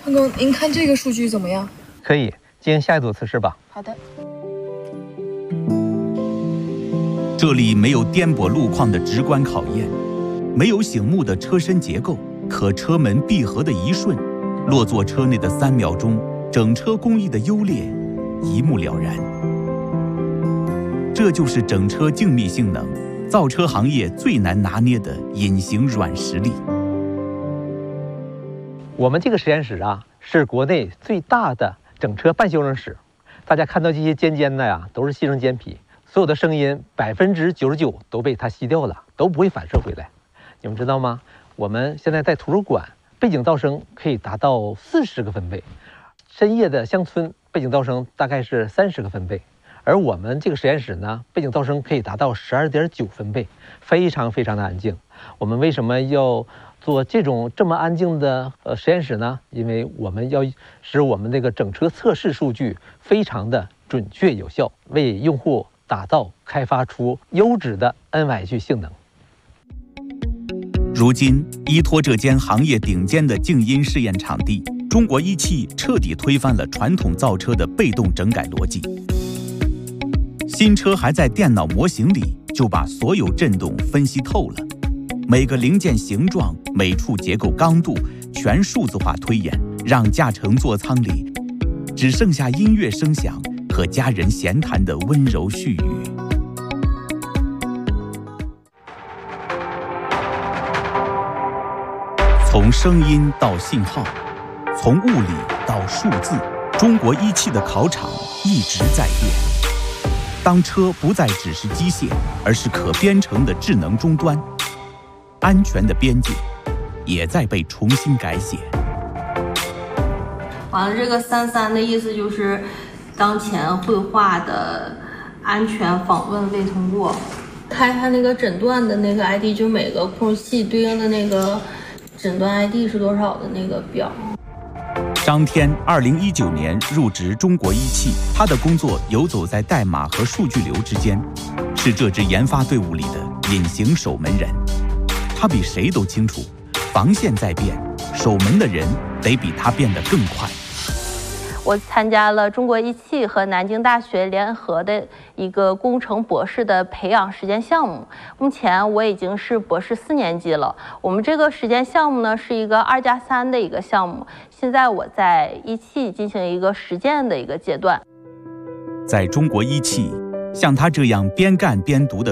潘工，您看这个数据怎么样？ 可以进行下一组测试吧。 好的。 这里没有颠簸路况的直观考验，没有醒目的车身结构，可车门闭合的一瞬，落座车内的3秒钟，整车工艺的优劣一目了然。这就是整车静谧性能，造车行业最难拿捏的隐形软实力。 我们这个实验室啊，是国内最大的整车半修正室。大家看到这些尖尖的呀，都是吸成尖皮，所有的声音99%都被它吸掉了，都不会反射回来。你们知道吗？我们现在在图书馆，背景噪声可以达到40个分贝，深夜的乡村背景噪声大概是30个分贝，而我们这个实验室呢，背景噪声可以达到12.9分贝，非常非常的安静。我们为什么要做这么安静的实验室呢？因为我们要使我们这个整车测试数据非常的准确有效，为用户开发出优质的 NYH 性能。 如今，依托这间行业顶尖的静音试验场地，中国一汽彻底推翻了传统造车的被动整改逻辑。新车还在电脑模型里就把所有振动分析透了，每个零件形状、每处结构刚度全数字化推演，让驾乘座舱里只剩下音乐声响和家人闲谈的温柔絮语。从声音到信号，从物理到数字，中国一汽的考场一直在变。当车不再只是机械，而是可编程的智能终端，安全的边界也在被重新改写。 完了，这个33的意思就是当前绘画的安全访问未通过。开它那个诊断的那个 ID， 就每个空隙对应的那个诊断 ID 是多少的那个表。 张天2019年入职中国一汽，他的工作游走在代码和数据流之间，是这支研发队伍里的隐形守门人。他比谁都清楚，防线在变，守门的人得比他变得更快。 我参加了中国一汽和南京大学联合的一个工程博士的培养实践项目。目前我已经是博士4年级了。我们这个实践项目呢是一个2+3的一个项目。现在我在一汽进行一个实践的一个阶段。 在中国一汽，像他这样边干边读的